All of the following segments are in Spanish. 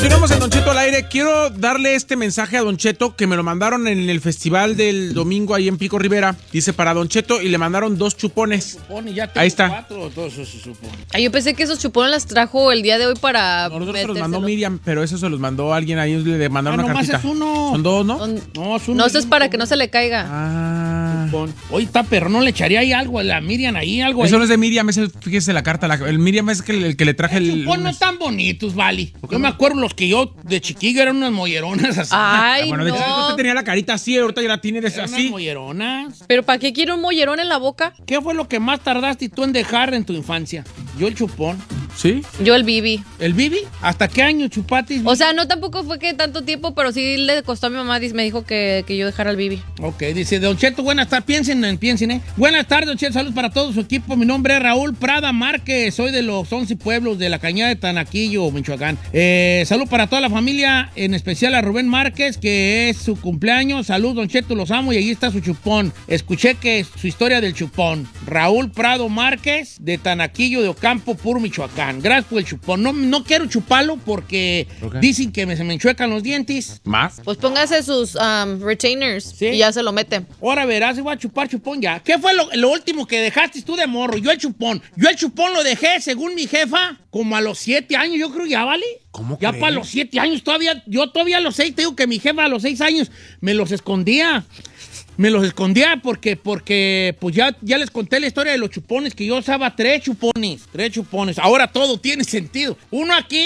Continuamos en Don Cheto al aire. Quiero darle este mensaje a Don Cheto que me lo mandaron en el festival del domingo ahí en Pico Rivera. Dice para Don Cheto y le mandaron 2 chupones. Ahí está. 4, todos esos chupones. Ay, yo pensé que esos chupones las trajo el día de hoy para. Nosotros se los mandó Miriam, pero eso se los mandó alguien ahí. Le mandaron una nomás cartita. Es uno. Son 2, ¿no? No, es uno. No, eso es para que no se le caiga. Oye, está, pero no le echaría ahí algo a la Miriam ahí, algo Eso ahí. no es de Miriam, fíjese la carta. El Miriam es el que le traje el. Pues no están bonitos, vale. Yo me acuerdo los que yo de chiquillo eran unas molleronas así. Ay, bueno, de chiquito usted tenía la carita así, ahorita ya la tiene Eran así. unas molleronas. ¿Pero para qué quiere un mollerón en la boca? ¿Qué fue lo que más tardaste tú en dejar en tu infancia? Yo el chupón. ¿Sí? Yo el Bibi. ¿El Bibi? ¿Hasta qué año chupatis? O sea, no tampoco fue que tanto tiempo, pero sí le costó a mi mamá, me dijo que yo dejara el Bibi. Ok, dice Don Cheto, buenas tardes, piensen, ¿eh? Buenas tardes, Don Cheto, saludos para todo su equipo. Mi nombre es Raúl Prada Márquez, soy de los 11 pueblos de la Cañada de Tanaquillo, Michoacán. Salud para toda la familia, en especial a Rubén Márquez, que es su cumpleaños. Salud, Don Cheto, los amo y ahí está su chupón. Escuché que su historia del chupón. Raúl Prado Márquez, de Tanaquillo de Ocampo, puro Michoacán. Gracias por el chupón. No quiero chuparlo porque dicen que se me enchuecan los dientes. ¿Más? Pues póngase sus retainers ¿Sí? y ya se lo mete. Ahora verás, si voy a chupar chupón ya. ¿Qué fue lo último que dejaste tú de morro? Yo el chupón lo dejé, según mi jefa, como a los 7 años, yo creo ya, ¿vale? ¿Cómo ya crees? para los 7 años todavía, yo todavía a los 6, te digo que mi jefa a los 6 años me los escondía. Me los escondía porque pues ya les conté la historia de los chupones, que yo usaba 3 chupones. Ahora todo tiene sentido. Uno aquí,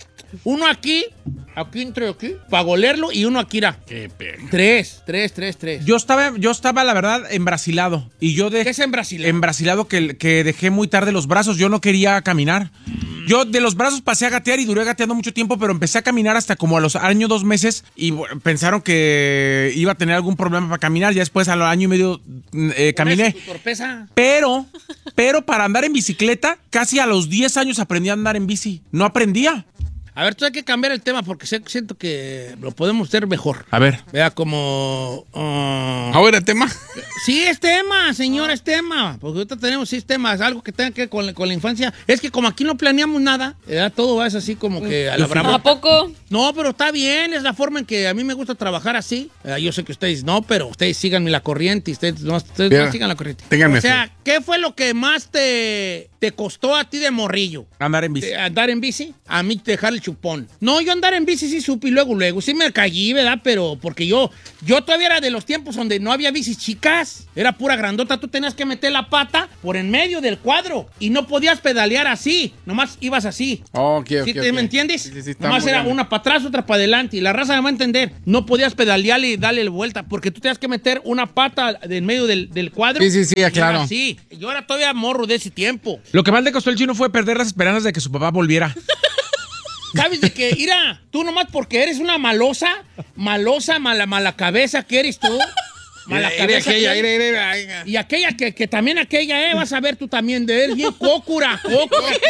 entre aquí, para golerlo, y uno aquí era. Qué pena. 3. Yo estaba, la verdad, embrasilado. Y yo ¿Qué es embrasilado? Embrasilado que dejé muy tarde los brazos. Yo no quería caminar. Yo de los brazos pasé a gatear y duré gateando mucho tiempo, pero empecé a caminar hasta como a los años 2 meses y bueno, pensaron que iba a tener algún problema para caminar. Ya después, a los año y medio, caminé. Tu torpeza. Pero para andar en bicicleta, casi a los 10 años aprendí a andar en bici. No aprendía. A ver, tú hay que cambiar el tema porque siento que lo podemos hacer mejor. A ver. Vea, como... ¿Ahora tema? Sí, es tema, señora, es tema. Porque ahorita tenemos sistemas, algo que tenga que ver con la infancia. Es que como aquí no planeamos nada, todo es así como que a la brava. ¿A poco? No, pero está bien, es la forma en que a mí me gusta trabajar así. Yo sé que ustedes no, pero ustedes síganme la corriente. Ustedes no sigan la corriente. Ténganme o sea, ¿qué fue lo que más te costó a ti de morrillo? Andar en bici. ¿Andar en bici? A mí dejar el chupón. No, yo andar en bici sí supe y luego. Sí me caí, ¿verdad? Pero porque yo todavía era de los tiempos donde no había bicis chicas. Era pura grandota. Tú tenías que meter la pata por en medio del cuadro y no podías pedalear así. Nomás ibas así. Okay, ¿Me entiendes? Sí, Nomás era bien. una para atrás, otra para adelante. Y la raza me va a entender. No podías pedalear y darle vuelta porque tú tenías que meter una pata en medio del cuadro. Sí, claro. Sí, yo era todavía morro de ese tiempo. Lo que más le costó al chino fue perder las esperanzas de que su papá volviera. ¿Sabes de que, mira, tú nomás porque eres una malosa, mala cabeza que eres tú? Mala cabeza. Y aquella que también vas a ver tú también de él, bien cócura. Güey,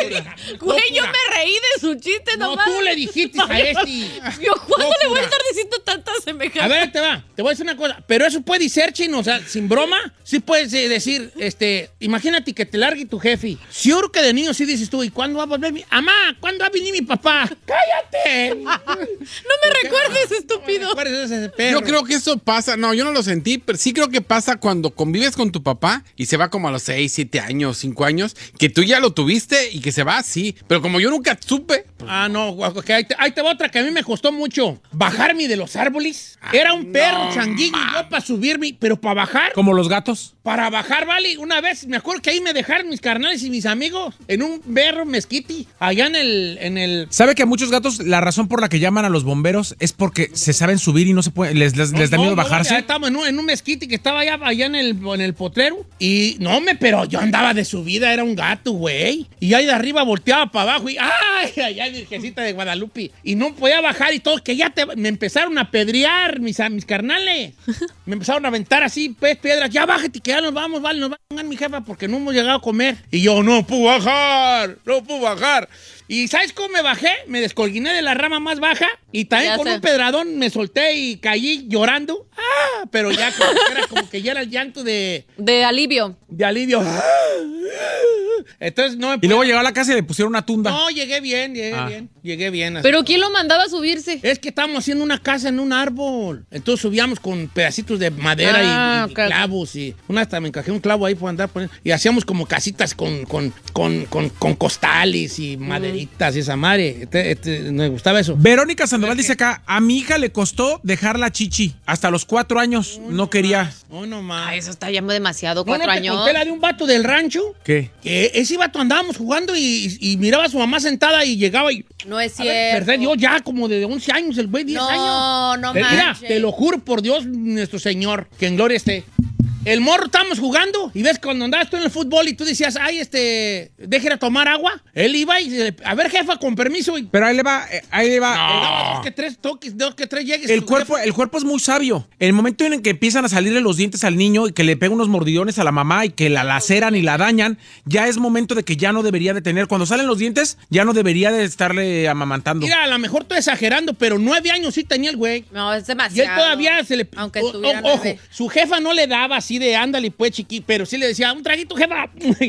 yo me reí de su chiste No, nomás. tú le dijiste a este. Yo, ¿cuándo le voy a estar diciendo tantas semejanzas? A ver, te voy a decir una cosa. Pero eso puede ser, chino, o sea, sin broma, sí puedes decir, imagínate que te largue tu jefe. Seguro que de niño sí dices tú, ¿y cuándo va a volver mi... Amá, ¿cuándo va a venir mi papá? ¡Cállate! No me recuerdes, estúpido. Yo creo que eso pasa, no, yo no lo sentí, pero sí creo que pasa cuando convives con tu papá y se va como a los 6, 7 años, 5 años, que tú ya lo tuviste y que se va, sí. Pero como yo nunca supe... No, okay, ahí te va otra que a mí me costó mucho. Bajarme de los árboles. Era un perro changuillo y yo para subirme, pero para bajar. Como los gatos. Para bajar, vale. Una vez, me acuerdo que ahí me dejaron mis carnales y mis amigos en un berro mezquiti, allá en el... ¿Sabe que a muchos gatos la razón por la que llaman a los bomberos es porque se saben subir y no se pueden, les da miedo bajarse? Ya estábamos en un mezquite que estaba allá en el potrero. Y pero yo andaba de subida, era un gato, güey. Y ahí de arriba volteaba para abajo y ¡ay, Virgencita de Guadalupe! Y no podía bajar y todo, que me empezaron a pedrear mis carnales. Me empezaron a aventar así, piedras. Ya bájate, que ya nos vamos, vale, nos va a mi jefa porque no hemos llegado a comer. Y yo, no puedo bajar. ¿Y sabes cómo me bajé? Me descolguiné de la rama más baja y también con un pedradón me solté y caí llorando. Pero ya era como que ya era el llanto de alivio. De alivio. Entonces no me Y luego llegó a la casa y le pusieron una tunda. No, llegué bien. Llegué bien. Así. ¿Pero quién lo mandaba a subirse? Es que estábamos haciendo una casa en un árbol. Entonces subíamos con pedacitos de madera y ok. clavos. Y una hasta me encajé un clavo ahí por andar poniendo. Y hacíamos como casitas con costales y maderitas y esa madre. Me gustaba eso. Verónica Sandoval dice acá, a mi hija le costó dejar la chichi. Hasta los 4 años no quería. Oh, no más. Ay, eso está ya demasiado, ¿No 4 te años. conté la de un vato del rancho? ¿Qué? Que ese vato andábamos jugando y miraba a su mamá sentada y llegaba y... No es A ver, cierto. verdad, yo ya como de 11 años, el güey 10 años. No Mira, manches. te lo juro por Dios, nuestro Señor, que en gloria esté. El morro estábamos jugando y ves cuando andabas tú en el fútbol y tú decías, ay, déjera tomar agua. Él iba y, a ver, jefa, con permiso. Y Pero ahí le va. daba dos que tres toques, dos que tres llegues. El cuerpo es muy sabio. El momento en el que empiezan a salirle los dientes al niño y que le pega unos mordidones a la mamá y que la laceran y la dañan, ya es momento de que ya no debería de tener. Cuando salen los dientes, ya no debería de estarle amamantando. Mira, a lo mejor estoy exagerando, pero 9 años sí tenía el güey. No, es Y él demasiado. todavía se le... Aunque o- estuviera ojo, bebé. su jefa no le daba así de ándale, pues, chiqui, pero sí le decía, un traguito, jefa.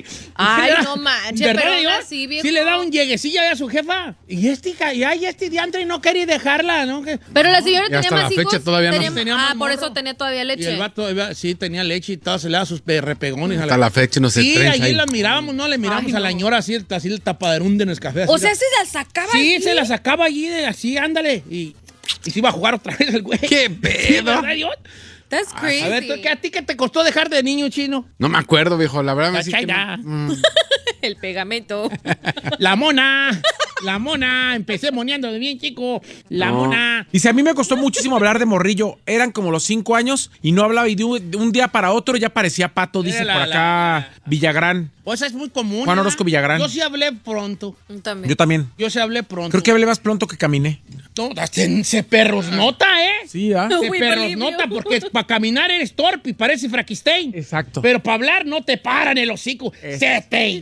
Ay, Sí le no manches, ¿verdad, pero aún Dios? así, viejo. Sí le da un lleguecillo a su jefa. Y este diantre no quería dejarla, ¿no? Pero la señora Y tenía hasta la más fecha hijos. todavía no. Tenía más por morro. eso tenía todavía Y leche. el vato sí tenía leche y todo, se le daba sus repegones. Hasta la fecha no se Sí, trenza allí ahí. la mirábamos, ¿no? Le miramos Ay, a la no. señora así el tapaderún de Nescafé. O sea, se la sacaba. Sí, así. se la sacaba allí, así, ándale. Y se iba a jugar otra vez el güey. ¡Qué Sí, pedo! ¿verdad, Dios? That's crazy. A ver, ¿a ti qué te costó dejar de niño, chino? No me acuerdo, viejo. La verdad me La sí que Chaira. no. El pegamento. La mona. La mona. Empecé moneando de bien chico. La No. mona. Dice, a mí me costó muchísimo hablar de morrillo. Eran como los 5 años y no hablaba. Y de un día para otro ya parecía pato, dice Era por acá Villagrán. Pues es muy común. Juan ¿verdad? Orozco Villagrán. Yo sí hablé pronto. También. Yo también. Yo sí hablé pronto. Creo que hablé más pronto que caminé. No, se perros nota, ¿eh? Sí, ¿ah? Se We perros believe nota you. porque para caminar eres torpe y parece Fraquistein. Exacto. Pero para hablar no te paran el hocico. Se te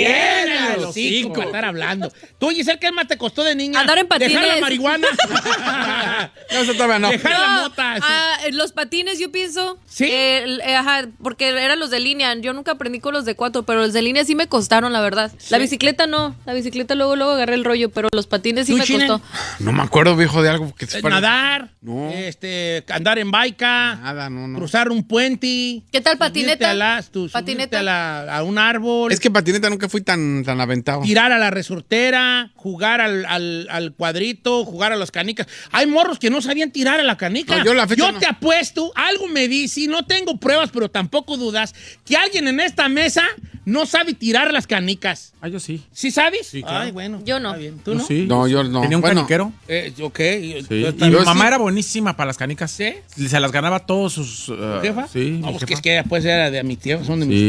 llena el hocico para estar hablando. Tú, Giselle, ¿qué más te costó de niña? Andar en patines. Dejar la marihuana. No, eso todavía no. Dejar la mota. sí. Los patines, yo pienso. ¿Sí? Ajá, porque eran los de línea. Yo nunca aprendí con los de 4, pero los de línea sí me costaron, la verdad. La bicicleta no. La bicicleta luego agarré el rollo, pero los patines sí ¿Tú, me Chine? costó. No me acuerdo, viejo, de algo que se fuera- Nadar. No. Andar en baica. Nada, no. Cruzar un puente. ¿Qué tal subirte patineta? Subirte a un árbol. Es que patineta nunca fui tan aventado. Tirar a la resortera, jugar al cuadrito, jugar a las canicas. Hay morros que no sabían tirar a la canica. No, yo la fecha no. te apuesto, algo me dice, y no tengo pruebas, pero tampoco dudas, que alguien en esta mesa no sabe tirar las canicas. Ah, yo sí. ¿Sí sabes? Sí, claro. Ay, bueno. Yo no. Está bien. ¿Tú Yo no? sí. No, yo no. Tenía un Bueno, caniquero. Ok. Sí. Yo Y también. mi Yo mamá sí. era buenísima para las canicas. ¿Sí? Se las ganaba todos sus... ¿Jefa? Sí, No, mi pues que jefa. es que ella pues era de mi tío, son de mi Sí.